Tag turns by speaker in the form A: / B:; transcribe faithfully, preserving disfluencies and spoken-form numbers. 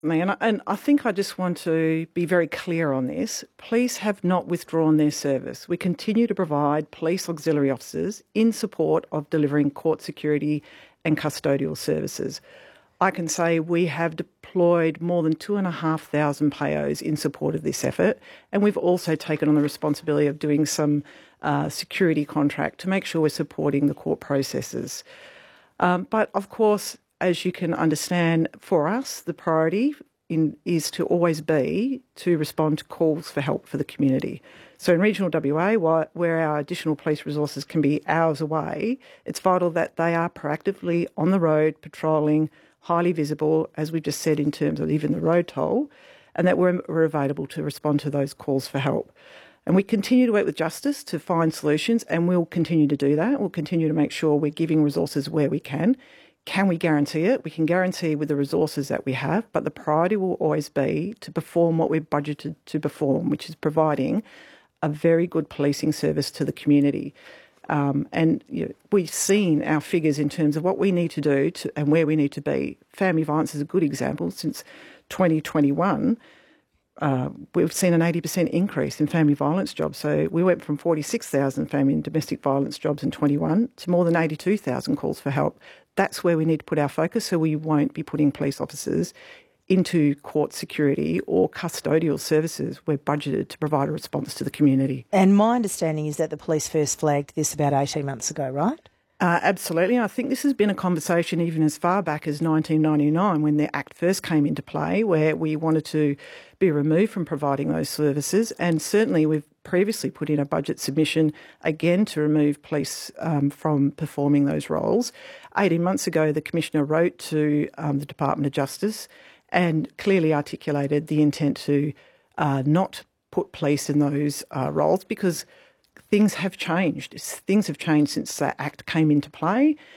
A: And I, and I think I just want to be very clear on this. Police have not withdrawn their service. We continue to provide police auxiliary officers in support of delivering court security and custodial services. I can say we have deployed more than two and a half thousand P A Os in support of this effort, and we've also taken on the responsibility of doing some uh, security contract to make sure we're supporting the court processes. Um, but of course, as you can understand, for us, the priority in, is to always be to respond to calls for help for the community. So in regional W A, where our additional police resources can be hours away, it's vital that they are proactively on the road, patrolling, highly visible, as we've just said, in terms of even the road toll, and that we're, we're available to respond to those calls for help. And we continue to work with Justice to find solutions, and we'll continue to do that. We'll continue to make sure we're giving resources where we can. Can we guarantee it? We can guarantee with the resources that we have, but the priority will always be to perform what we've budgeted to perform, which is providing a very good policing service to the community. Um, and you know, we've seen our figures in terms of what we need to do to, and where we need to be. Family violence is a good example. Since twenty twenty-one, uh, we've seen an eighty percent increase in family violence jobs. So we went from forty-six thousand family and domestic violence jobs in twenty-one to more than eighty-two thousand calls for help. That's where we need to put our focus, so we won't be putting police officers into court security or custodial services. We're budgeted to provide a response to the community.
B: And my understanding is that the police first flagged this about eighteen months ago, right?
A: Uh, absolutely. I think this has been a conversation even as far back as nineteen ninety-nine, when the Act first came into play, where we wanted to be removed from providing those services. And certainly we've previously put in a budget submission again to remove police um, from performing those roles. eighteen months ago, the Commissioner wrote to um, the Department of Justice and clearly articulated the intent to uh, not put police in those uh, roles, because things have changed. Things have changed since that Act came into play.